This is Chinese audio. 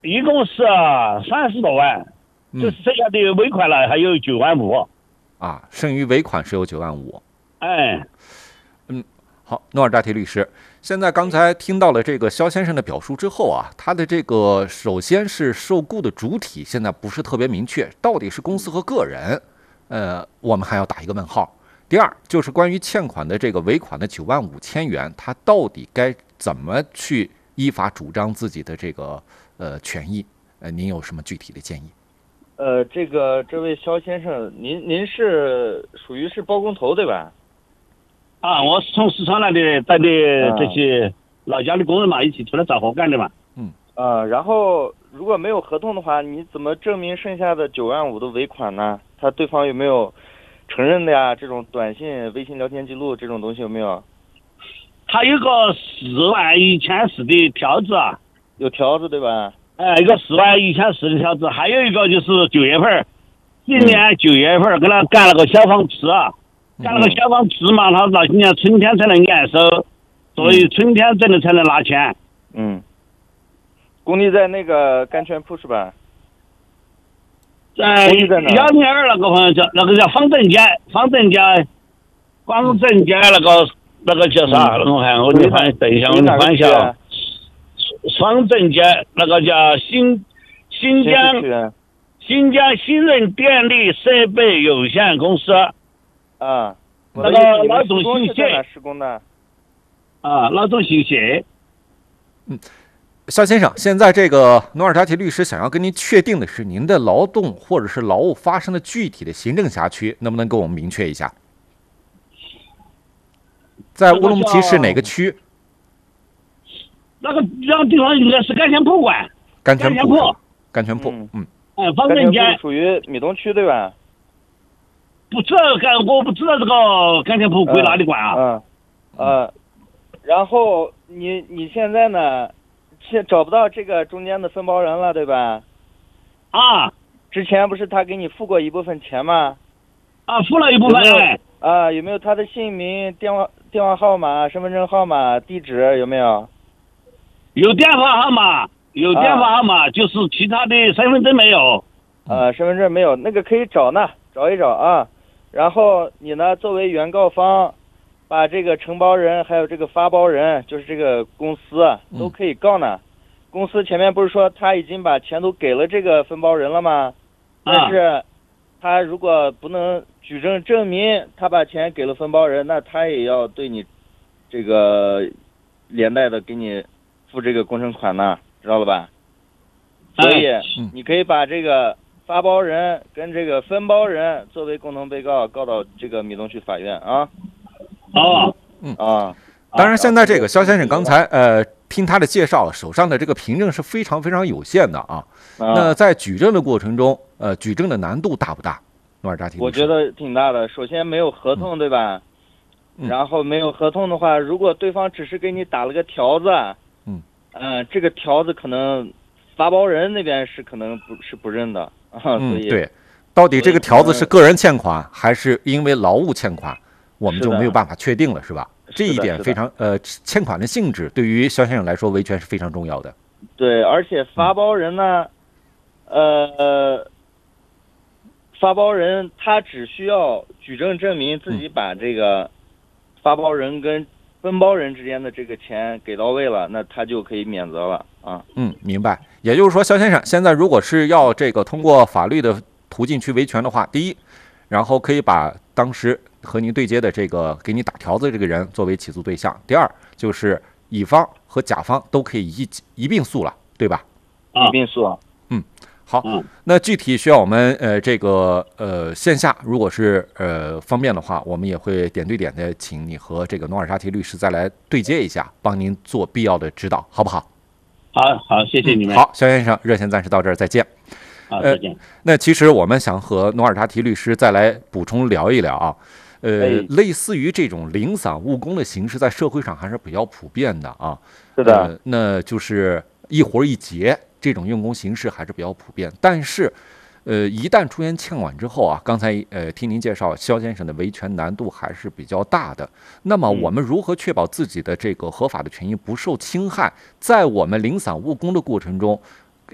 一共是30多万，就是剩下的尾款了，还有9万5。 啊，剩余尾款是有9万5。 哎， 好，努尔扎提律师，现在刚才听到了这个肖先生的表述之后啊，他的这个首先是受雇的主体现在不是特别明确，到底是公司和个人，我们还要打一个问号。第二就是关于欠款的这个尾款的9万5千元，他到底该怎么去依法主张自己的这个权益？您有什么具体的建议？ 这位肖先生，您是属于是包工头对吧？ 啊，我是从四川来的，带的这些老家的工人嘛，一起出来找活干的嘛。 然后如果没有合同的话，你怎么证明剩下的9万5的尾款呢？他对方有没有承认的呀？这种短信、微信聊天记录这种东西有没有？ 他有个4万1千4的条子啊， 有条子对吧？ 一个4万1千4的条子，还有一个就是9月份，今年9月份跟他干了个消防池啊，干了个消防池嘛，他到今年春天才能验收，所以春天真的才能拿钱。 工地在那个甘泉铺是吧？ 在102那个朋友叫方正街那个叫啥？我给你翻，等一下，我给你翻一下啊。方正街那个叫新疆新润电力设备有限公司。 啊， 那个老总姓谢。 施工的。 啊，老总姓谢。 肖先生，现在这个努尔扎提律师想要跟您确定的是您的劳动或者是劳务发生的具体的行政辖区，能不能给我们明确一下？在乌鲁木齐市哪个区？ 那个地方应该是甘泉铺管。 甘泉铺。 方正街属于米东区对吧？ 我不知道这个甘泉铺归哪里管啊？ 然后你现在呢？找不到这个中间的分包人了，对吧？ 啊， 之前不是他给你付过一部分钱吗？ 啊，付了一部分。 有没有他的姓名、电话号码、身份证号码、地址有没有？ 有电话号码，就是其他的身份证没有。 身份证没有，那个可以找一找啊。然后你呢，作为原告方，把这个承包人还有这个发包人，就是这个公司都可以告呢。公司前面不是说他已经把钱都给了这个分包人了吗？但是他如果不能举证明他把钱给了分包人，那他也要对你这个连带的给你付这个工程款呢，知道了吧？所以你可以把这个发包人跟这个分包人作为共同被告告到这个米东区法院啊。 当然，现在这个肖先生刚才听他的介绍，手上的这个凭证是非常非常有限的啊。那在举证的过程中，举证的难度大不大？努尔扎提律师， 我觉得挺大的。首先没有合同，对吧？然后没有合同的话，如果对方只是给你打了个条子，这个条子可能发包人那边是可能不认的啊。所以对，到底这个条子是个人欠款还是因为劳务欠款？我们就没有办法确定了，是吧？这一点非常欠款的性质对于肖先生来说维权是非常重要的。 对，而且发包人呢，发包人他只需要举证明自己把这个发包人跟分包人之间的这个钱给到位了，那他就可以免责了啊。 明白。也就是说，肖先生现在如果是要这个通过法律的途径去维权的话，第一，然后可以把当时和您对接的这个给你打条子的这个人作为起诉对象。第二，就是乙方和甲方都可以一并诉了，对吧？ 一并诉。 好，那具体需要我们线下如果是方便的话，我们也会点对点的请你和这个努尔扎提律师再来对接一下，帮您做必要的指导，好不好？ 好，谢谢你们。 好，肖先生，热线暂时到这儿，再见。 再见。 那其实我们想和努尔扎提律师再来补充聊一聊啊，类似于这种零散务工的形式，在社会上还是比较普遍的啊。 是的， 那就是一活一结这种用工形式还是比较普遍，但是，一旦出现欠款之后啊，刚才听您介绍，肖先生的维权难度还是比较大的。那么我们如何确保自己的这个合法的权益不受侵害？在我们零散务工的过程中，